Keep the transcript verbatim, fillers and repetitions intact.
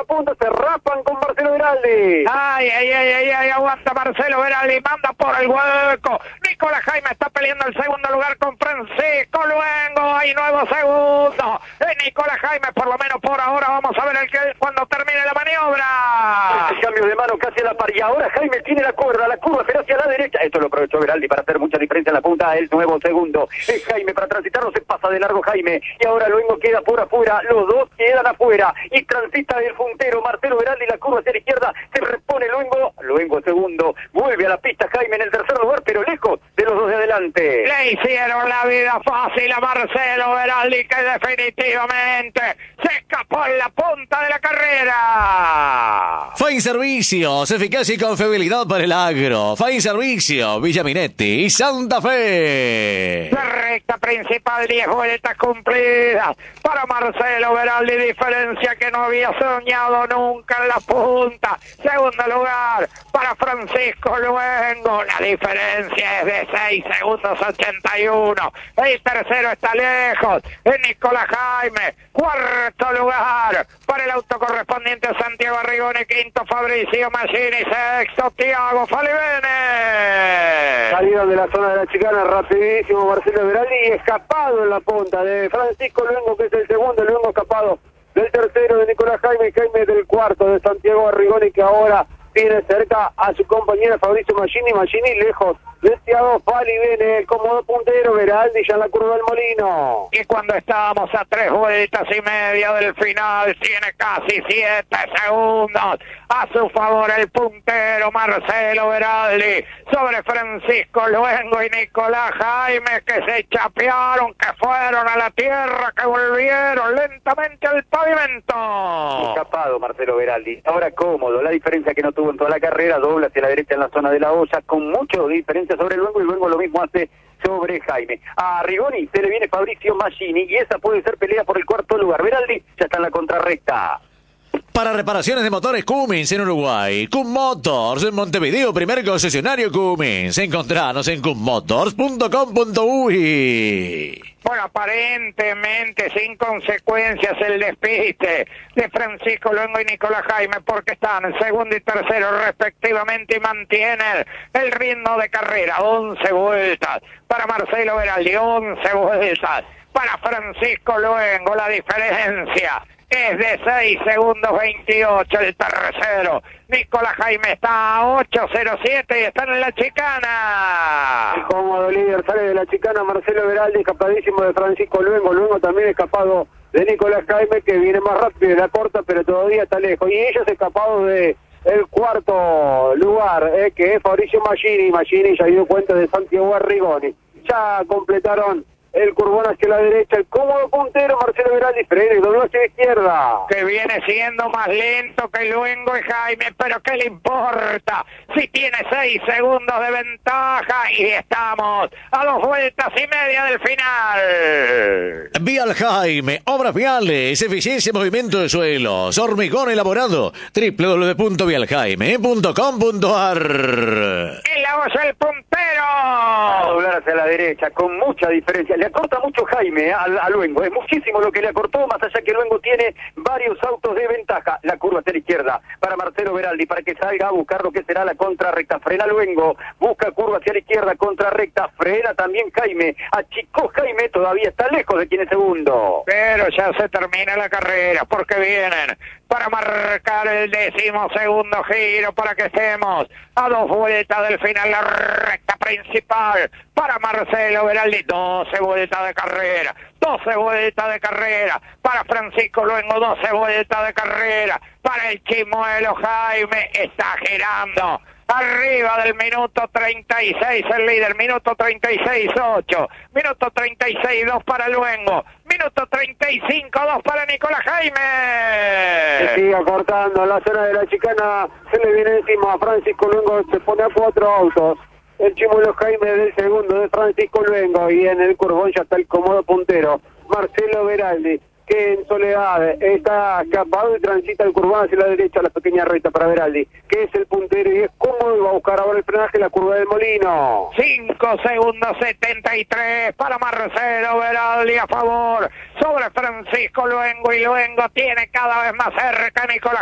la punta, se rapan con Marcelo Beraldi. Ay, ay, ay, ay, ay, aguanta Marcelo Beraldi, manda por el hueco. Nicolás Jaime está peleando el segundo lugar con Francisco Luengo. Hay nuevo segundo. Eh, Nicolás Jaime, por lo menos por ahora. Vamos a ver el que cuando termine la maniobra. El cambio de mano casi a la par. Y ahora Jaime tiene la cuerda, la curva será hacia la derecha. Esto lo aprovechó Beraldi para hacer mucha diferencia en la punta. El nuevo segundo. Es Jaime para transitarlo, se pasa de largo Jaime. Y ahora Luengo queda por afuera. Los dos quedan afuera. Y transita el puntero Marcelo Beraldi. La curva hacia la izquierda. Se repone Luengo. Luengo segundo. Vuelve a la pista Jaime en el tercer lugar, pero lejos de los dos de adelante. Le hicieron la vida fácil a Marcelo Beraldi, que definitivamente se escapó en la punta de la carrera. Fine Servicios, eficacia y confiabilidad para el agro. Fine Servicio, Villa Minetti y Santa Fe. La recta principal, diez vueltas cumplidas para Marcelo Beraldi, diferencia que no había soñado nunca en la punta. Segundo lugar para Francisco Luengo, la diferencia es de seis segundos ochenta y uno. El tercero está lejos, es Nicolás Jaime. Cuarto lugar para el auto correspondiente a Santiago Arrigoni, quinto Fabricio Maggini, sexto Tiago Falivene. Salida de la zona de la chicana rapidísimo Marcelo Beraldi y escapado en la punta de Francisco Luengo, que es el segundo. Luengo escapado del tercero de Nicolás Jaime, Jaime del cuarto de Santiago Arrigoni, que ahora tiene cerca a su compañera Fabricio Maggini. Maggini lejos de Tiago Falivene, el cómodo puntero. Beraldi ya en la curva del molino. Y cuando estábamos a tres vueltas y media del final, tiene casi siete segundos a su favor el puntero Marcelo Beraldi sobre Francisco Luengo y Nicolás Jaime, que se chapearon, que fueron a la tierra, que volvieron lentamente al pavimento. Escapado Marcelo Beraldi, ahora cómodo, la diferencia que no tuvo en toda la carrera, dobla hacia la derecha en la zona de la olla, con mucho diferencia sobre Luengo, y Luengo lo mismo hace sobre Jaime. A Arrigoni se le viene Fabricio Maggini, y esa puede ser pelea por el cuarto lugar. Beraldi ya está en la contrarrecta. Para reparaciones de motores Cummins en Uruguay, Cum Motors en Montevideo, primer concesionario Cummins. Encontranos en cum motors punto com punto uy. Bueno, aparentemente sin consecuencias el despiste de Francisco Luengo y Nicolás Jaime, porque están en segundo y tercero respectivamente y mantienen el ritmo de carrera. once vueltas para Marcelo Beraldi, once vueltas para Francisco Luengo. La diferencia es de seis segundos veintiocho el tercero. Nicolás Jaime está a ocho cero siete y están en la chicana. El cómodo líder sale de la chicana Marcelo Beraldi, escapadísimo de Francisco Luengo. Luengo también escapado de Nicolás Jaime, que viene más rápido de la corta, pero todavía está lejos. Y ellos escapados de el cuarto lugar, eh, que es Fabricio Maggini. Maggini ya dio cuenta de Santiago Arrigoni. Ya completaron el curvón hacia la derecha, el cómodo puntero Marcelo Beraldi, frena y dobló hacia la izquierda. Que viene siendo más lento que Luengo y Jaime, pero ¿qué le importa? Si tiene seis segundos de ventaja y estamos a dos vueltas y media del final. Vial Jaime, obras viales, eficiencia y movimiento de suelos, hormigón elaborado, doble u doble u doble u punto vial jaime punto com punto a r. Y luego es el puntero. A doblar hacia la derecha, con mucha diferencia. Le acorta mucho Jaime ¿eh? a, a Luengo, es muchísimo lo que le acortó, más allá que Luengo tiene varios autos de ventaja. La curva hacia la izquierda para Marcelo Beraldi, para que salga a buscar lo que será la contrarrecta. Frena Luengo, busca curva hacia la izquierda, contrarrecta, frena también Jaime, achicó Jaime, todavía está lejos de quien es segundo. Pero ya se termina la carrera, porque vienen para marcar el décimo segundo giro, para que estemos a dos vueltas del final, la recta principal para Marcelo Beraldi, doce vueltas de carrera, doce vueltas de carrera para Francisco Luengo, doce vueltas de carrera para el chimuelo Jaime. Está girando arriba del minuto treinta y seis el líder, minuto treinta y seis ocho, minuto treinta y seis dos para Luengo, minuto treinta y cinco dos para Nicolás Jaime. Se sigue acortando la zona de la chicana, se le viene encima a Francisco Luengo, se pone a cuatro autos. El chimuelo Jaime del segundo de Francisco Luengo, y en el curvón ya está el cómodo puntero Marcelo Beraldi, que en soledad está escapado y transita el curvón hacia la derecha, la pequeña recta para Beraldi, que es el puntero y es cómodo, y va a buscar ahora el frenaje en la curva del molino. cinco segundos setenta y tres para Marcelo Beraldi a favor sobre Francisco Luengo, y Luengo tiene cada vez más cerca a Nicolás